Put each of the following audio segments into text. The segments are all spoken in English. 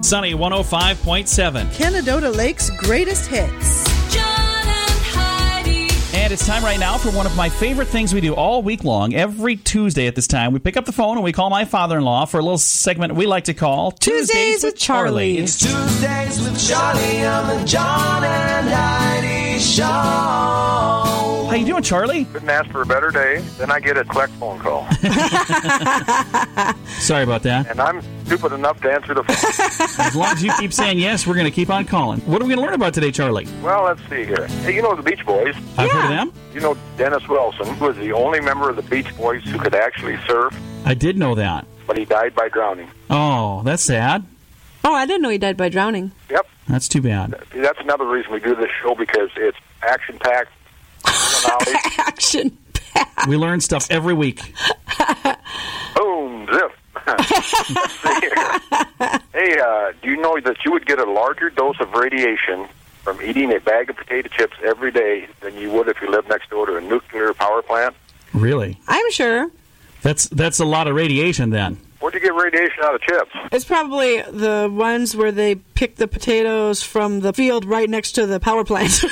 Sunny 105.7. Canadota Lake's greatest hits. And it's time right now for one of my favorite things we do all week long. Every Tuesday at this time, we pick up the phone and we call my father-in-law for a little segment we like to call Tuesdays with Charlie. It's Tuesdays with Charlie on the John and Heidi Show. How you doing, Charlie? Couldn't ask for a better day. Then I get a collect phone call. Sorry about that. And I'm stupid enough to answer the phone. As long as you keep saying yes, we're going to keep on calling. What are we going to learn about today, Charlie? Well, let's see here. Hey, you know the Beach Boys? I've heard of them. You know Dennis Wilson was the only member of the Beach Boys who could actually surf, I did know that. but he died by drowning. Oh, that's sad. Oh, I didn't know he died by drowning. Yep. That's too bad. That's another reason we do this show, because it's action-packed. Knowledge. Action. We learn stuff every week. Boom, zip. Let's see here. Hey, do you know that you would get a larger dose of radiation from eating a bag of potato chips every day than you would if you lived next door to a nuclear power plant? Really? I'm sure. That's a lot of radiation then. Where'd you get radiation out of chips? It's probably the ones where they pick the potatoes from the field right next to the power plant.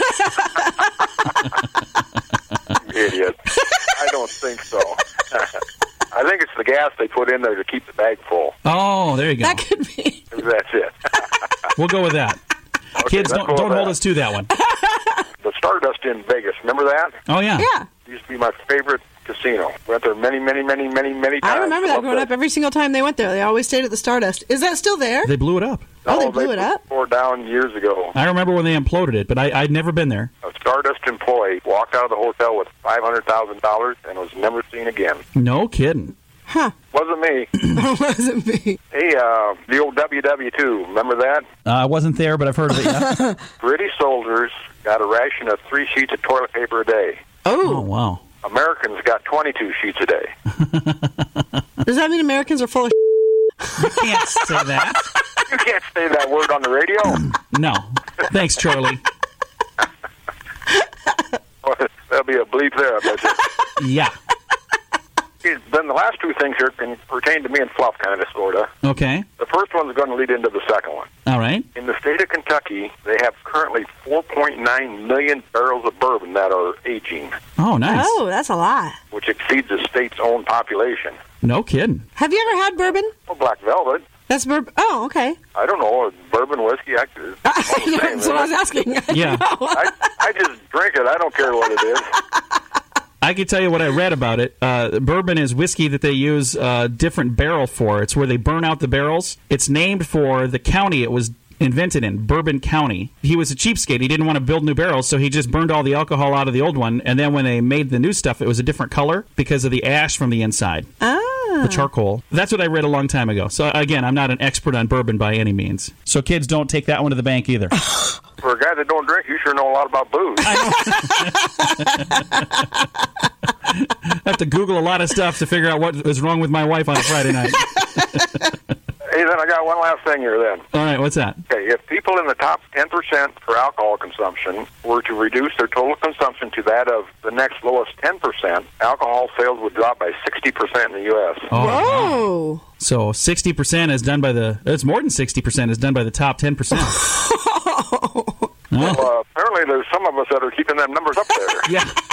Idiot. I don't think so. I think it's the gas they put in there to keep the bag full. Oh, there you go. That could be. That's it. We'll go with that. Okay, Kids, let's don't go with hold that. us to that one. The Stardust in Vegas, remember that? Oh, yeah. Yeah. It used to be my favorite casino. Went there many times. I remember that growing up. Every single time they went there, they always stayed at the Stardust. Is that still there? They blew it up. Oh, they blew it up? Tore down years ago. I remember when they imploded it, but I'd never been there. A Stardust employee walked out of the hotel with $500,000 and was never seen again. No kidding. Huh. Wasn't me. It wasn't me. Hey, the old WW2, remember that? I wasn't there, but I've heard of it, yeah. British soldiers got a ration of 3 sheets of toilet paper a day. Oh, wow. Americans got 22 sheets a day. Does that mean Americans are full of You can't say that. You can't say that word on the radio. No. Thanks, Charlie. There'll be a bleep there, I bet you. Yeah. Then the last two things here can pertain to me and Fluff, kind of, sort of. Okay. The first one's going to lead into the second one. All right. In the state of Kentucky, they have currently 4.9 million barrels of bourbon that are aging, Oh, nice. Oh, that's a lot. which exceeds the state's own population. No kidding. Have you ever had bourbon? Well, Black Velvet, That's bourbon. Oh, okay. I don't know, bourbon, whiskey, it's all the same, That's what I was isn't it? asking. Yeah. I just drink it. I don't care what it is. I can tell you what I read about it. Bourbon is whiskey that they use a different barrel for. It's where they burn out the barrels. It's named for the county it was invented in, Bourbon County. He was a cheapskate. He didn't want to build new barrels, so he just burned all the alcohol out of the old one. And then when they made the new stuff, it was a different color because of the ash from the inside. The charcoal. That's what I read a long time ago. So, again, I'm not an expert on bourbon by any means. So, kids, don't take that one to the bank either. For a guy that don't drink, you sure know a lot about booze. I have to Google a lot of stuff to figure out what is wrong with my wife on a Friday night. Hey, then I got one last thing here then. All right, what's that? Okay, if people in the top 10% for alcohol consumption were to reduce their total consumption to that of the next lowest 10%, alcohol sales would drop by 60% in the U.S. Oh, wow. Whoa. So 60% is done by it's more than 60% is done by the top 10%. Well, apparently there's some of us that are keeping them numbers up there. Yeah.